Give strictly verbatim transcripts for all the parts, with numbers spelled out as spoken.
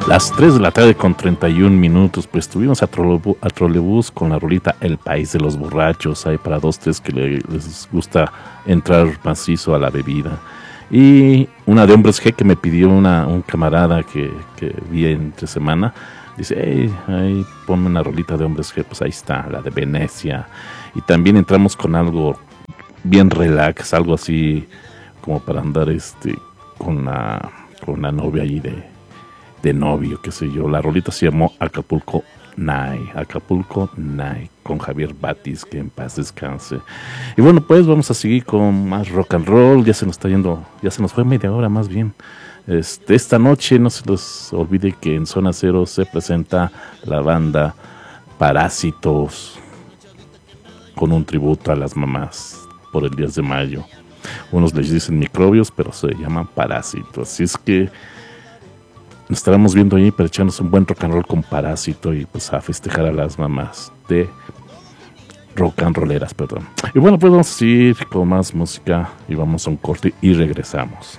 Las tres de la tarde con treinta y un minutos, pues tuvimos a, Trolebu- a Trolebús con la rolita El País de los Borrachos, hay para dos, tres que le- les gusta entrar macizo a la bebida. Y una de Hombres G que me pidió una, un camarada que, que vi entre semana, dice, hey, hey, ponme una rolita de Hombres G, pues ahí está, la de Venecia. Y también entramos con algo bien relax, algo así como para andar este con la, con la novia ahí de... de novio, qué sé yo. La rolita se llamó Acapulco Night, Acapulco Night, con Javier Batis, que en paz descanse. Y bueno, pues vamos a seguir con más rock and roll. Ya se nos está yendo, ya se nos fue media hora más bien. Este, esta noche no se les olvide que en Zona Cero se presenta la banda Parásitos con un tributo a las mamás por el diez de mayo. Unos les dicen microbios, pero se llaman Parásitos. Así es que nos estaremos viendo ahí para echarnos un buen rock and roll con Parásito y pues a festejar a las mamás de rock and rolleras, perdón. Y bueno, pues vamos a seguir con más música y vamos a un corte y regresamos.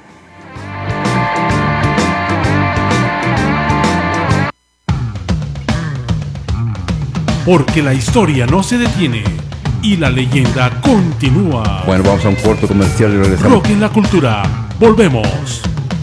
Porque la historia no se detiene y la leyenda continúa. Bueno, vamos a un corto comercial y regresamos. Rock en la cultura. Volvemos.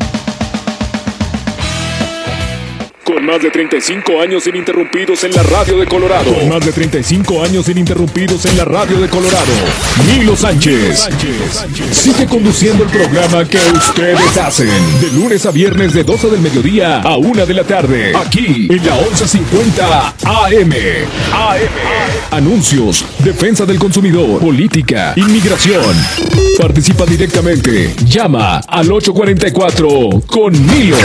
Con más de treinta y cinco años ininterrumpidos en la radio de Colorado. Con más de treinta y cinco años ininterrumpidos en la radio de Colorado. Milo Sánchez. Sigue conduciendo el programa que ustedes hacen. De lunes a viernes de doce del mediodía a una de la tarde. Aquí en la once cincuenta A M. A M. Anuncios, defensa del consumidor, política, inmigración. Participa directamente. Llama al ocho cuatro cuatro con Milo.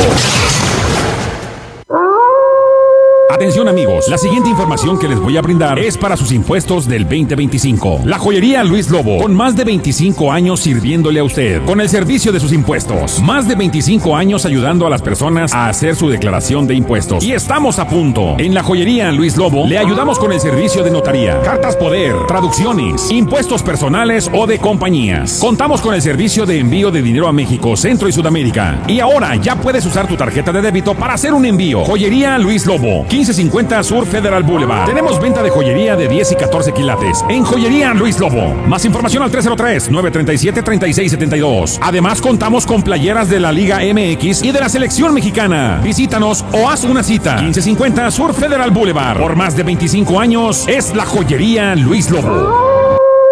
Atención amigos, la siguiente información que les voy a brindar es para sus impuestos del veinte veinticinco. La joyería Luis Lobo, con más de veinticinco años sirviéndole a usted, con el servicio de sus impuestos. Más de veinticinco años ayudando a las personas a hacer su declaración de impuestos. Y estamos a punto. En la joyería Luis Lobo le ayudamos con el servicio de notaría, cartas poder, traducciones, impuestos personales o de compañías. Contamos con el servicio de envío de dinero a México, Centro y Sudamérica. Y ahora ya puedes usar tu tarjeta de débito para hacer un envío. Joyería Luis Lobo, quince cincuenta Sur Federal Boulevard. Tenemos venta de joyería de diez y catorce quilates en Joyería Luis Lobo. Más información al tres cero tres, nueve tres siete, tres seis siete dos. Además contamos con playeras de la Liga M X y de la Selección Mexicana. Visítanos o haz una cita. quince cincuenta Sur Federal Boulevard. Por más de veinticinco años es la Joyería Luis Lobo.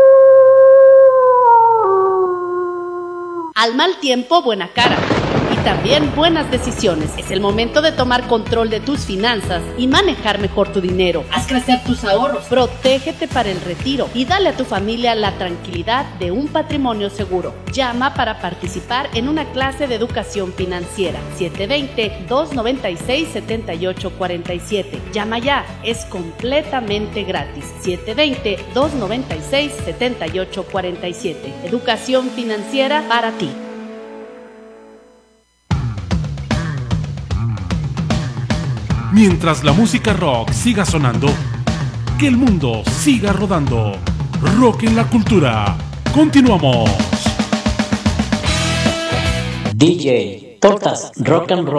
Al mal tiempo, buena cara. Y también buenas decisiones. Es el momento de tomar control de tus finanzas y manejar mejor tu dinero. Haz crecer tus ahorros, protégete para el retiro y dale a tu familia la tranquilidad de un patrimonio seguro. Llama para participar en una clase de educación financiera. siete dos cero, dos nueve seis, siete ocho cuatro siete. Llama ya, es completamente gratis. siete dos cero, dos nueve seis, siete ocho cuatro siete. Educación financiera para ti. Mientras la música rock siga sonando, que el mundo siga rodando. Rock en la cultura. Continuamos. D J Tortas Rock and Roll.